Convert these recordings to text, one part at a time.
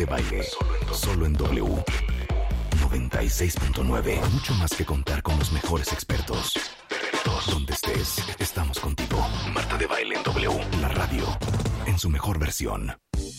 de Baile. Solo en W. 96.9. Mucho más que contar con los mejores expertos. Donde estés, estamos contigo. Marta de Baile en W. La radio en su mejor versión.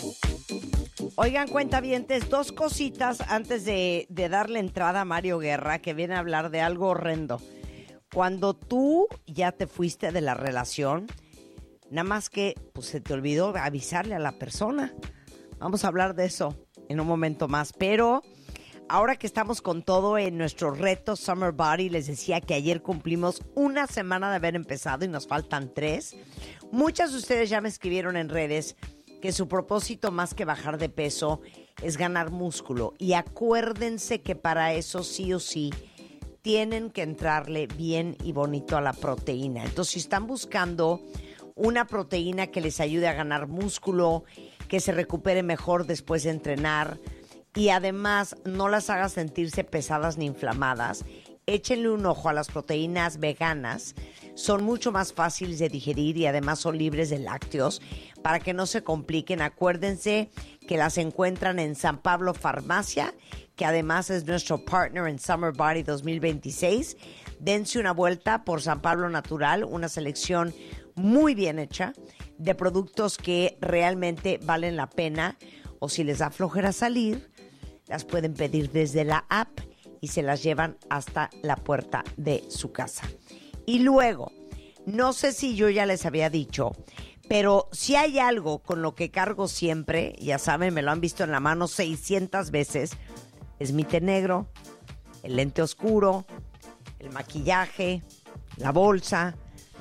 Oigan, cuentavientes, dos cositas antes de darle entrada a Mario Guerra, que viene a hablar de algo horrendo. Cuando tú ya te fuiste de la relación, nada más que pues, se te olvidó avisarle a la persona. Vamos a hablar de eso en un momento más, pero ahora que estamos con todo en nuestro reto Summer Body, les decía que ayer cumplimos una semana de haber empezado y nos faltan 3. Muchas de ustedes ya me escribieron en redes que su propósito más que bajar de peso es ganar músculo. Y acuérdense que para eso sí o sí tienen que entrarle bien y bonito a la proteína. Entonces, si están buscando una proteína que les ayude a ganar músculo, que se recupere mejor después de entrenar y además no las haga sentirse pesadas ni inflamadas, échenle un ojo a las proteínas veganas. Son mucho más fáciles de digerir y además son libres de lácteos. Para que no se compliquen, acuérdense que las encuentran en San Pablo Farmacia, que además es nuestro partner en Summer Body 2026. Dense una vuelta por San Pablo Natural, una selección muy bien hecha de productos que realmente valen la pena. O si les da flojera salir, las pueden pedir desde la app y se las llevan hasta la puerta de su casa. Y luego, no sé si yo ya les había dicho, pero si hay algo con lo que cargo siempre, ya saben, me lo han visto en la mano 600 veces, es mi té negro, el lente oscuro, el maquillaje, la bolsa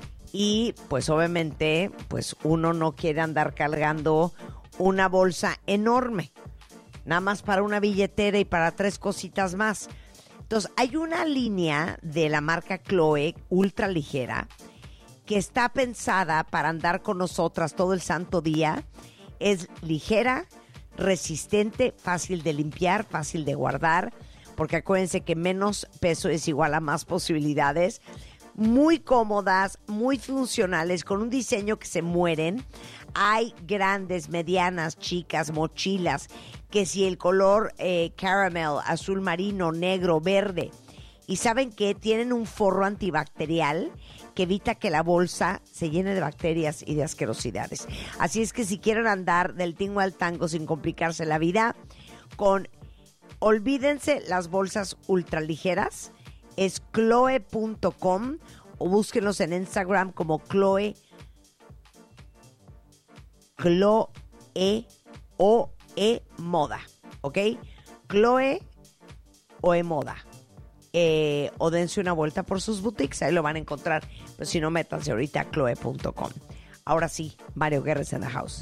y pues obviamente pues uno no quiere andar cargando una bolsa enorme, nada más para una billetera y para 3 cositas más. Entonces, hay una línea de la marca Chloe, ultra ligera, que está pensada para andar con nosotras todo el santo día. Es ligera, resistente, fácil de limpiar, fácil de guardar, porque acuérdense que menos peso es igual a más posibilidades. Muy cómodas, muy funcionales, con un diseño que se mueren. Hay grandes, medianas, chicas, mochilas, que si el color caramel, azul marino, negro, verde. Y ¿saben qué? Tienen un forro antibacterial que evita que la bolsa se llene de bacterias y de asquerosidades. Así es que si quieren andar del tingo al tango sin complicarse la vida, olvídense las bolsas ultraligeras, es chloe.com o búsquenlos en Instagram como Chloe o Moda, ¿ok? Chloe o Moda. O dense una vuelta por sus boutiques, ahí lo van a encontrar. Pero si no, métanse ahorita a chloe.com. Ahora sí, Mario Guerra in the house.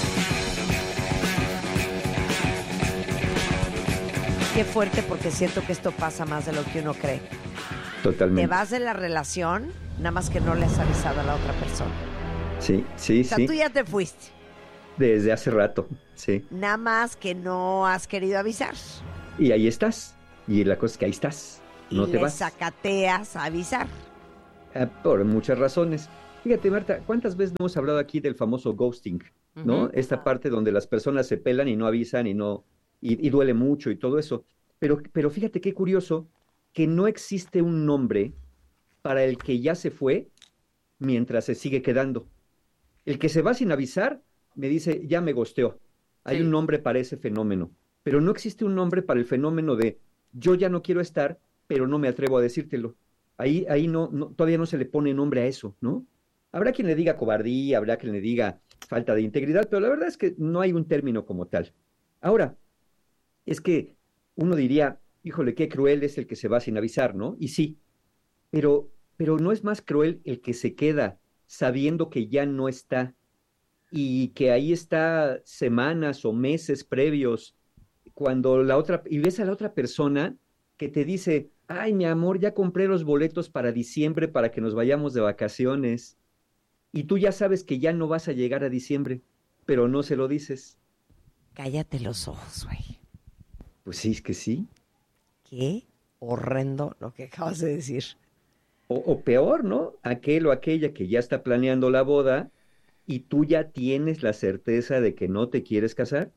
Qué fuerte, porque siento que esto pasa más de lo que uno cree. Totalmente. Te vas de la relación, nada más que no le has avisado a la otra persona. Sí. O sea, tú ya te fuiste. Desde hace rato, sí. Nada más que no has querido avisar. Y ahí estás. Y la cosa es que ahí estás. No te vas. Y le sacateas a avisar. Por muchas razones. Fíjate, Marta, ¿cuántas veces no hemos hablado aquí del famoso ghosting? ¿No? Esta parte donde las personas se pelan y no avisan y duele mucho y todo eso. Pero fíjate qué curioso que no existe un nombre para el que ya se fue mientras se sigue quedando. El que se va sin avisar me dice, ya me ghosteó. Hay un nombre para ese fenómeno. Pero no existe un nombre para el fenómeno de yo ya no quiero estar, pero no me atrevo a decírtelo. Ahí todavía no se le pone nombre a eso, ¿no? Habrá quien le diga cobardía, habrá quien le diga falta de integridad, pero la verdad es que no hay un término como tal. Ahora, es que uno diría, híjole, qué cruel es el que se va sin avisar, ¿no? Y sí, pero no es más cruel el que se queda sabiendo que ya no está y que ahí está semanas o meses previos y ves a la otra persona que te dice, ay, mi amor, ya compré los boletos para diciembre para que nos vayamos de vacaciones. Y tú ya sabes que ya no vas a llegar a diciembre, pero no se lo dices. Cállate los ojos, güey. Pues sí, es que sí. Qué horrendo lo que acabas de decir. O peor, ¿no? Aquel o aquella que ya está planeando la boda y tú ya tienes la certeza de que no te quieres casar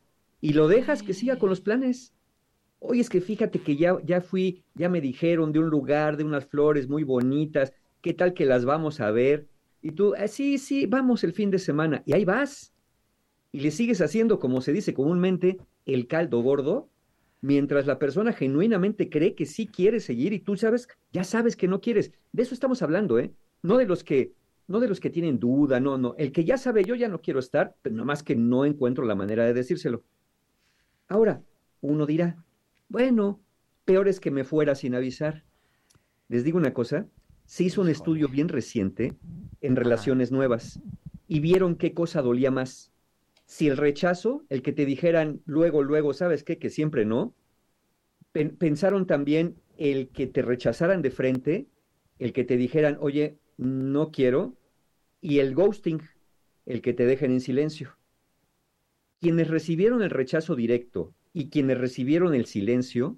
y lo dejas que siga con los planes. Oye, es que fíjate que ya fui, ya me dijeron de un lugar, de unas flores muy bonitas, ¿qué tal que las vamos a ver? Y tú, sí, sí, vamos el fin de semana. Y ahí vas. Y le sigues haciendo, como se dice comúnmente, el caldo gordo, mientras la persona genuinamente cree que sí quiere seguir y tú sabes, ya sabes que no quieres. De eso estamos hablando, ¿eh? No de los que, no de los que tienen duda, no, no. El que ya sabe, yo ya no quiero estar, pero nomás que no encuentro la manera de decírselo. Ahora, uno dirá, bueno, peor es que me fuera sin avisar. Les digo una cosa, se hizo un estudio Híjole. bien reciente en Ajá. relaciones nuevas y vieron qué cosa dolía más. Si el rechazo, el que te dijeran luego, luego, ¿sabes qué? Que siempre no. Pensaron también el que te rechazaran de frente, el que te dijeran, oye, no quiero, y el ghosting, el que te dejen en silencio. Quienes recibieron el rechazo directo y quienes recibieron el silencio,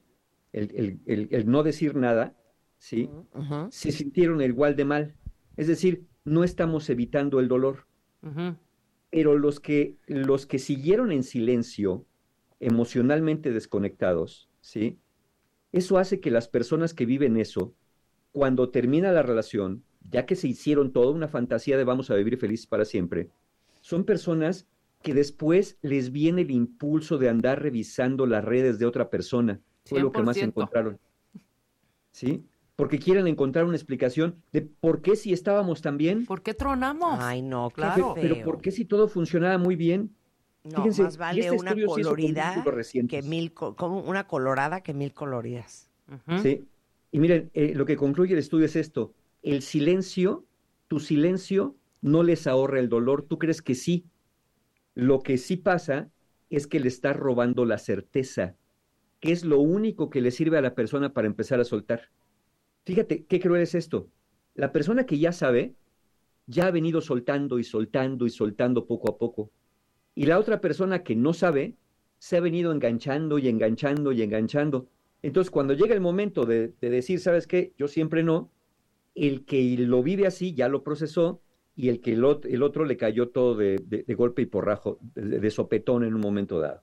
el no decir nada, ¿sí? Ujú. Se sintieron igual de mal. Es decir, no estamos evitando el dolor, Ujú. pero los que siguieron en silencio, emocionalmente desconectados, ¿sí? Eso hace que las personas que viven eso, cuando termina la relación, ya que se hicieron toda una fantasía de vamos a vivir felices para siempre, son personas que después les viene el impulso de andar revisando las redes de otra persona. Fue lo que más 100%. encontraron, ¿sí? Porque quieren encontrar una explicación de por qué si estábamos tan bien, ¿Por qué tronamos? Ay, no, qué Claro. pero por feo. qué si todo funcionaba muy bien. No, Fíjense, más y vale este una estudio se hizo con colorida músculos que recientes. como una colorada que 1000 coloridas. Ujú. Sí. Y miren, lo que concluye el estudio es esto. El silencio, tu silencio no les ahorra el dolor. Tú crees que sí. Lo que sí pasa es que le estás robando la certeza, que es lo único que le sirve a la persona para empezar a soltar. Fíjate qué cruel es esto. La persona que ya sabe, ya ha venido soltando y soltando y soltando poco a poco. Y la otra persona que no sabe, se ha venido enganchando y enganchando y enganchando. Entonces, cuando llega el momento de decir, ¿sabes qué? Yo siempre no, el que lo vive así ya lo procesó y el otro le cayó todo de golpe y porrajo, de sopetón en un momento dado.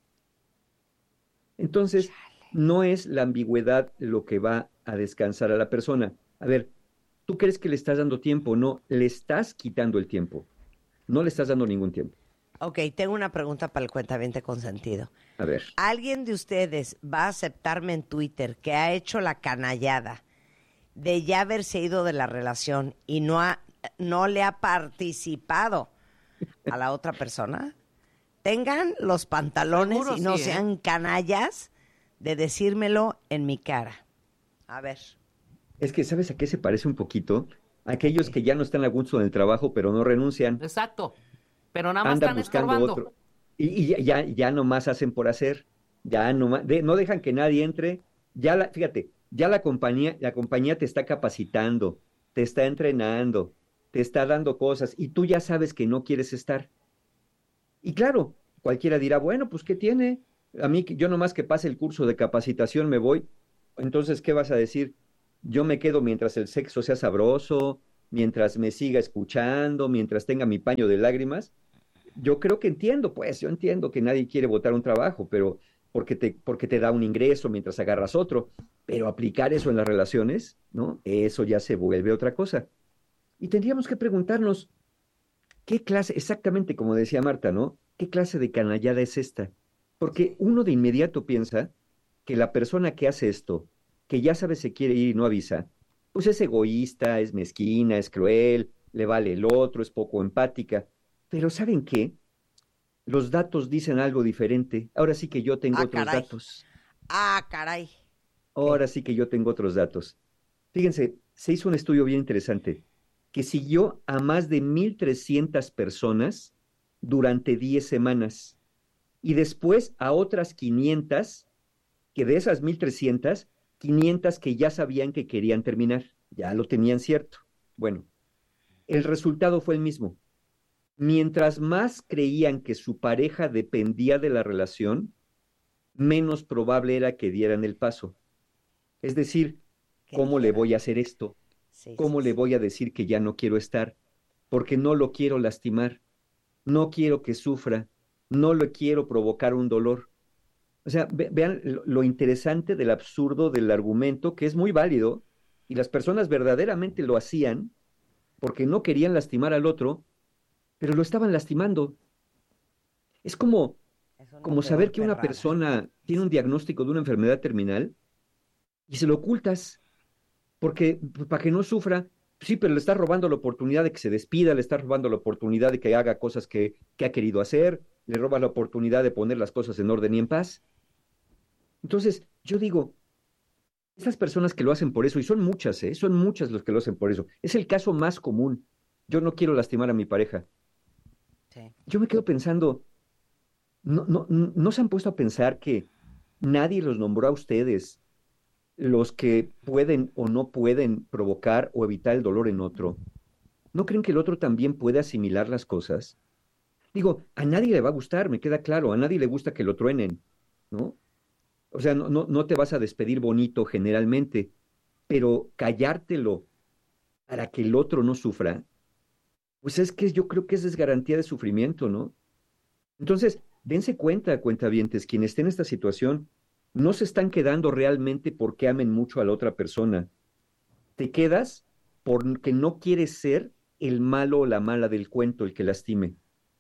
Entonces, no es la ambigüedad lo que va a descansar a la persona. A ver, tú crees que le estás dando tiempo, no, le estás quitando el tiempo, no le estás dando ningún tiempo. Ok, tengo una pregunta para el cuentaviente consentido. A ver. ¿Alguien de ustedes va a aceptarme en Twitter que ha hecho la canallada de ya haberse ido de la relación y no le ha participado a la otra persona? Tengan los pantalones Seguro y no sí, ¿eh? sean canallas de decírmelo en mi cara. A ver. Es que, ¿sabes a qué se parece un poquito? Aquellos Ok. que ya no están a gusto en el trabajo, pero no renuncian, Exacto. Pero nada más andan están buscando estorbando. otro. Y ya nomás hacen por hacer, ya nomás, no dejan que nadie entre. Fíjate, ya la compañía te está capacitando, te está entrenando, te está dando cosas, y tú ya sabes que no quieres estar. Y claro, cualquiera dirá, bueno, pues ¿qué tiene? A mí, yo nomás que pase el curso de capacitación me voy. Entonces, ¿qué vas a decir? Yo me quedo mientras el sexo sea sabroso, mientras me siga escuchando, mientras tenga mi paño de lágrimas. Yo creo que entiendo, pues, yo entiendo que nadie quiere votar un trabajo, pero porque te da un ingreso mientras agarras otro. Pero aplicar eso en las relaciones, ¿no? Eso ya se vuelve otra cosa. Y tendríamos que preguntarnos, ¿qué clase, exactamente como decía Marta, ¿no? ¿Qué clase de canallada es esta? Porque uno de inmediato piensa que la persona que hace esto, que ya sabe se quiere ir y no avisa, pues es egoísta, es mezquina, es cruel, le vale el otro, es poco empática. Pero ¿saben qué? Los datos dicen algo diferente. Ahora sí que yo tengo Ah, otros caray. datos. Ah, caray. ¿Qué? Ahora sí que yo tengo otros datos. Fíjense, se hizo un estudio bien interesante que siguió a más de 1,300 personas durante 10 semanas y después a otras 500, que de esas 1,300, 500 que ya sabían que querían terminar, ya lo tenían cierto. Bueno, el resultado fue el mismo. Mientras más creían que su pareja dependía de la relación, menos probable era que dieran el paso. Es decir, ¿Qué ¿cómo le dijeron? voy a hacer esto? Sí, ¿Cómo sí, le sí. voy a decir que ya no quiero estar? Porque no lo quiero lastimar, no quiero que sufra, no le quiero provocar un dolor. O sea, vean lo interesante del absurdo del argumento, que es muy válido, y las personas verdaderamente lo hacían porque no querían lastimar al otro, pero lo estaban lastimando. Es como saber que una persona tiene un diagnóstico de una enfermedad terminal y se lo ocultas porque para que no sufra. Sí, pero le estás robando la oportunidad de que se despida, le estás robando la oportunidad de que haga cosas que ha querido hacer, le robas la oportunidad de poner las cosas en orden y en paz. Entonces, yo digo, estas personas que lo hacen por eso, y son muchas los que lo hacen por eso, es el caso más común. Yo no quiero lastimar a mi pareja. Sí. Yo me quedo pensando, no se han puesto a pensar que nadie los nombró a ustedes, los que pueden o no pueden provocar o evitar el dolor en otro. ¿No creen que el otro también puede asimilar las cosas? Digo, a nadie le va a gustar, me queda claro, a nadie le gusta que lo truenen, ¿no? O sea, no te vas a despedir bonito generalmente, pero callártelo para que el otro no sufra, pues es que yo creo que esa es garantía de sufrimiento, ¿no? Entonces, dense cuenta, cuentavientes, quienes estén en esta situación, no se están quedando realmente porque amen mucho a la otra persona. Te quedas porque no quieres ser el malo o la mala del cuento, el que lastime.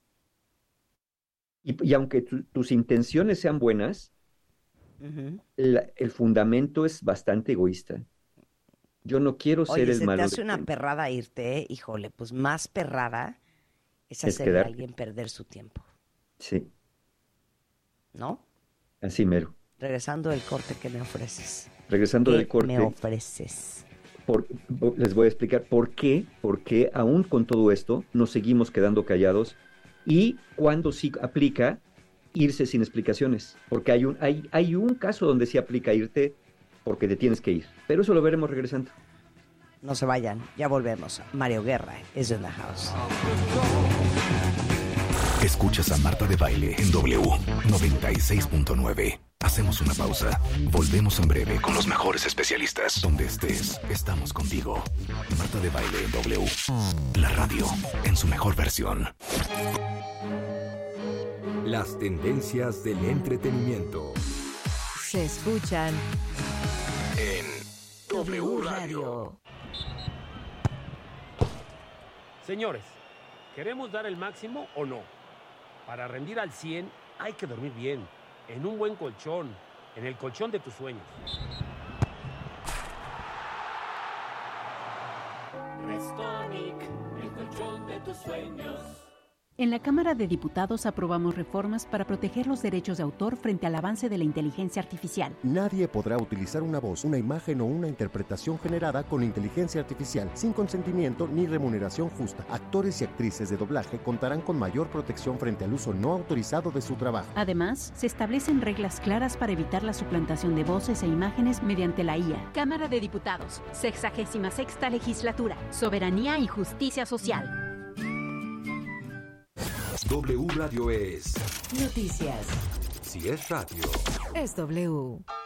Y aunque tus intenciones sean buenas, el fundamento es bastante egoísta. Yo no quiero ser el malo. Oye, se te hace una perrada irte, ¿eh? Híjole, pues más perrada es hacerle a alguien perder su tiempo. Sí. ¿No? Así mero. Regresando del corte, ¿qué me ofreces? Regresando del corte. ¿Qué me ofreces? Les voy a explicar por qué aún con todo esto nos seguimos quedando callados y cuando sí aplica irse sin explicaciones, porque hay un caso donde sí aplica irte porque te tienes que ir, pero eso lo veremos regresando. No se vayan, ya volvemos. Mario Guerra is in the house. Escuchas a Marta de Baile en W 96.9. Hacemos una pausa. Volvemos en breve con los mejores especialistas. Donde estés, estamos contigo. Marta de Baile en W. La radio en su mejor versión. Las tendencias del entretenimiento se escuchan en W Radio. Señores, ¿queremos dar el máximo o no? Para rendir al 100 hay que dormir bien, en un buen colchón, en el colchón de tus sueños. Restonic, el colchón de tus sueños. En la Cámara de Diputados aprobamos reformas para proteger los derechos de autor frente al avance de la inteligencia artificial. Nadie podrá utilizar una voz, una imagen o una interpretación generada con inteligencia artificial sin consentimiento ni remuneración justa. Actores y actrices de doblaje contarán con mayor protección frente al uso no autorizado de su trabajo. Además, se establecen reglas claras para evitar la suplantación de voces e imágenes mediante la IA. Cámara de Diputados, 66ª Legislatura, Soberanía y Justicia Social. W Radio es noticias. Si es radio, Es W.